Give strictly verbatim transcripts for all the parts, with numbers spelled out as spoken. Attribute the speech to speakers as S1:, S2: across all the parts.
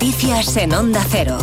S1: Noticias en Onda Cero.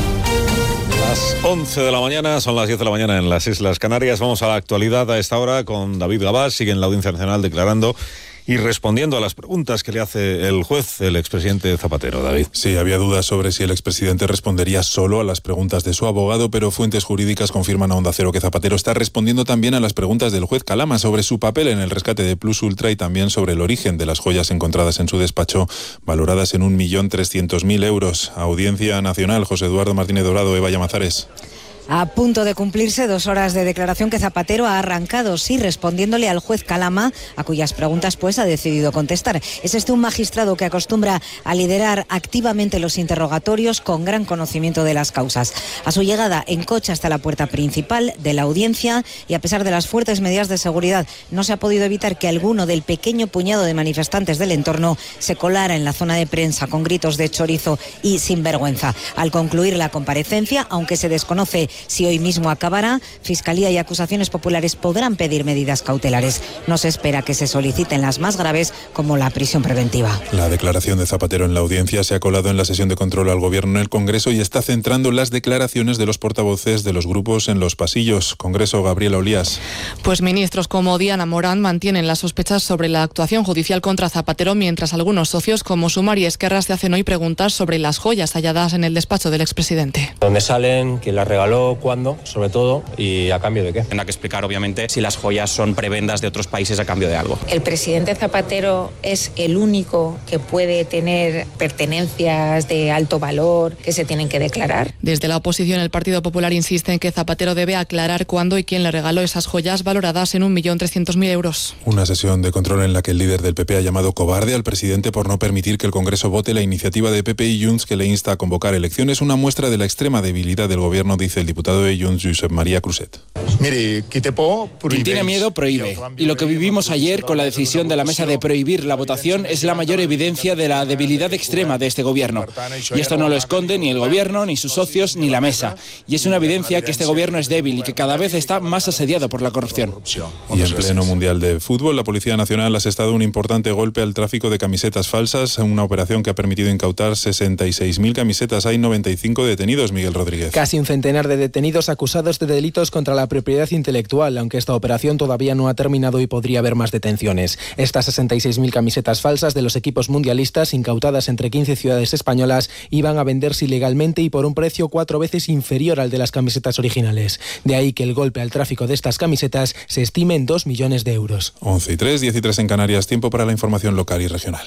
S2: Las once de la mañana, son las diez de la mañana en las Islas Canarias. Vamos a la actualidad a esta hora con David Gabás. Sigue en la Audiencia Nacional declarando y respondiendo a las preguntas que le hace el juez, el expresidente Zapatero. David.
S3: Sí, había dudas sobre si el expresidente respondería solo a las preguntas de su abogado, pero fuentes jurídicas confirman a Onda Cero que Zapatero está respondiendo también a las preguntas del juez Calama sobre su papel en el rescate de Plus Ultra y también sobre el origen de las joyas encontradas en su despacho, valoradas en un millón trescientos mil euros. Audiencia Nacional, José Eduardo Martínez Dorado, Eva Llamazares.
S4: A punto de cumplirse dos horas de declaración que Zapatero ha arrancado, sí, respondiéndole al juez Calama, a cuyas preguntas pues ha decidido contestar. Es este un magistrado que acostumbra a liderar activamente los interrogatorios con gran conocimiento de las causas. A su llegada en coche hasta la puerta principal de la audiencia y a pesar de las fuertes medidas de seguridad, no se ha podido evitar que alguno del pequeño puñado de manifestantes del entorno se colara en la zona de prensa con gritos de chorizo y sinvergüenza. Al concluir la comparecencia, aunque se desconoce si hoy mismo acabará, Fiscalía y acusaciones populares podrán pedir medidas cautelares. No se espera que se soliciten las más graves, como la prisión preventiva.
S3: La declaración de Zapatero en la audiencia se ha colado en la sesión de control al Gobierno en el Congreso y está centrando las declaraciones de los portavoces de los grupos en los pasillos. Congreso, Gabriela Olías.
S5: Pues ministros como Diana Morán mantienen las sospechas sobre la actuación judicial contra Zapatero, mientras algunos socios como Sumar y Esquerra se hacen hoy preguntas sobre las joyas halladas en el despacho del expresidente.
S6: ¿Dónde salen? ¿Quién las regaló? ¿Cuándo? Sobre todo, ¿y a cambio de qué?
S7: Tendrá que explicar, obviamente, si las joyas son prebendas de otros países a cambio de algo.
S8: ¿El presidente Zapatero es el único que puede tener pertenencias de alto valor que se tienen que declarar?
S5: Desde la oposición, el Partido Popular insiste en que Zapatero debe aclarar cuándo y quién le regaló esas joyas valoradas en un millón trescientos mil euros.
S3: Una sesión de control en la que el líder del P P ha llamado cobarde al presidente por no permitir que el Congreso vote la iniciativa de P P y Junts que le insta a convocar elecciones. Una muestra de la extrema debilidad del Gobierno, dice el diputado de Junts, Josep María Cruzet.
S9: Mire, quien tiene miedo prohíbe. Y lo que vivimos ayer con la decisión de la mesa de prohibir la votación es la mayor evidencia de la debilidad extrema de este gobierno. Y esto no lo esconde ni el gobierno, ni sus socios, ni la mesa. Y es una evidencia que este gobierno es débil y que cada vez está más asediado por la corrupción.
S3: Y en pleno Mundial de Fútbol, la Policía Nacional ha asestado un importante golpe al tráfico de camisetas falsas, una operación que ha permitido incautar sesenta y seis mil camisetas. Hay noventa y cinco detenidos, Miguel Rodríguez.
S10: Casi un centenar de detenidos acusados de delitos contra la propiedad intelectual, aunque esta operación todavía no ha terminado y podría haber más detenciones. Estas sesenta y seis mil camisetas falsas de los equipos mundialistas, incautadas entre quince ciudades españolas, iban a venderse ilegalmente y por un precio cuatro veces inferior al de las camisetas originales. De ahí que el golpe al tráfico de estas camisetas se estime en dos millones de euros.
S3: once y tres, diez y tres en Canarias, tiempo para la información local y regional.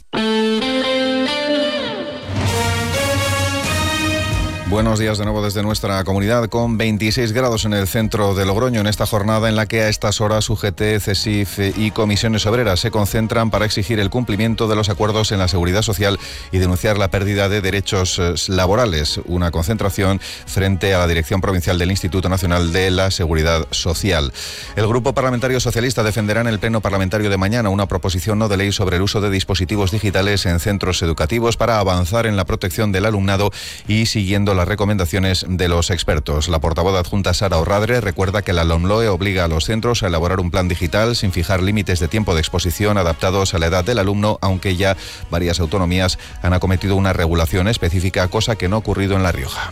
S11: Buenos días de nuevo desde nuestra comunidad, con veintiséis grados en el centro de Logroño, en esta jornada en la que a estas horas U G T, CESIF y comisiones obreras se concentran para exigir el cumplimiento de los acuerdos en la seguridad social y denunciar la pérdida de derechos laborales. Una concentración frente a la Dirección Provincial del Instituto Nacional de la Seguridad Social. El Grupo Parlamentario Socialista defenderá en el Pleno Parlamentario de mañana una proposición no de ley sobre el uso de dispositivos digitales en centros educativos para avanzar en la protección del alumnado y siguiendo las recomendaciones de los expertos. La portavoz adjunta Sara Orradre recuerda que la LOMLOE obliga a los centros a elaborar un plan digital sin fijar límites de tiempo de exposición adaptados a la edad del alumno, aunque ya varias autonomías han acometido una regulación específica, cosa que no ha ocurrido en La Rioja.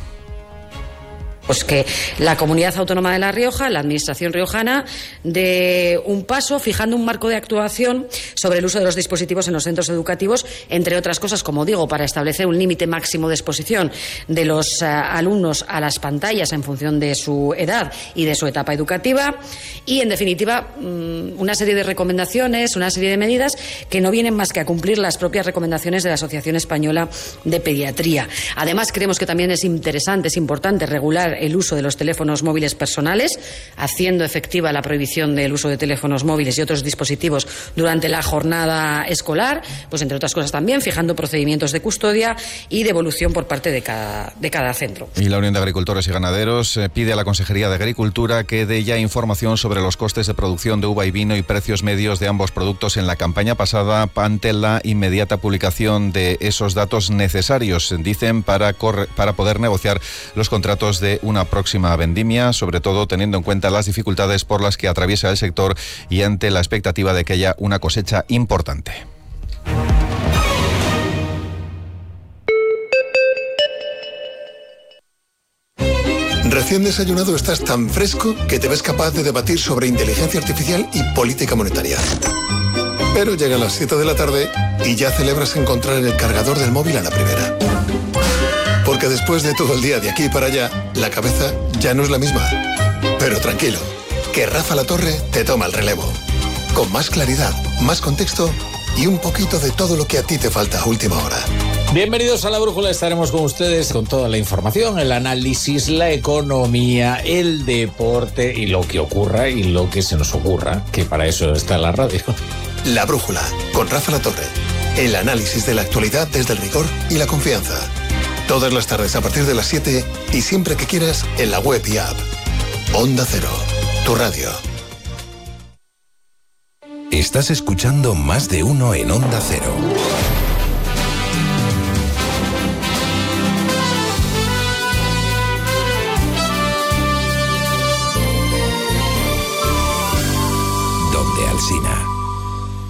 S12: Pues que la Comunidad Autónoma de La Rioja, la Administración riojana, dé un paso fijando un marco de actuación sobre el uso de los dispositivos en los centros educativos, entre otras cosas, como digo, para establecer un límite máximo de exposición de los uh, alumnos a las pantallas en función de su edad y de su etapa educativa y, en definitiva, um, una serie de recomendaciones, una serie de medidas que no vienen más que a cumplir las propias recomendaciones de la Asociación Española de Pediatría. Además, creemos que también es interesante, es importante regular el uso de los teléfonos móviles personales, haciendo efectiva la prohibición del uso de teléfonos móviles y otros dispositivos durante la jornada escolar, pues entre otras cosas también fijando procedimientos de custodia y devolución por parte de cada, de cada centro.
S11: Y la Unión de Agricultores y Ganaderos eh, pide a la Consejería de Agricultura que dé ya información sobre los costes de producción de uva y vino y precios medios de ambos productos en la campaña pasada ante la inmediata publicación de esos datos necesarios, dicen, para, corre, para poder negociar los contratos de una próxima vendimia, sobre todo teniendo en cuenta las dificultades por las que atraviesa el sector y ante la expectativa de que haya una cosecha importante.
S1: Recién desayunado estás tan fresco que te ves capaz de debatir sobre inteligencia artificial y política monetaria. Pero llega a las siete de la tarde y ya celebras encontrar el cargador del móvil a la primera. Porque después de todo el día de aquí para allá, la cabeza ya no es la misma. Pero tranquilo, que Rafa La Torre te toma el relevo. Con más claridad, más contexto y un poquito de todo lo que a ti te falta a última hora.
S13: Bienvenidos a La Brújula, estaremos con ustedes con toda la información, el análisis, la economía, el deporte y lo que ocurra y lo que se nos ocurra, que para eso está la radio.
S1: La Brújula, con Rafa La Torre. El análisis de la actualidad desde el rigor y la confianza. Todas las tardes a partir de las siete y siempre que quieras en la web y app. Onda Cero, tu radio.
S14: Estás escuchando Más de Uno en Onda Cero. Donde Alsina.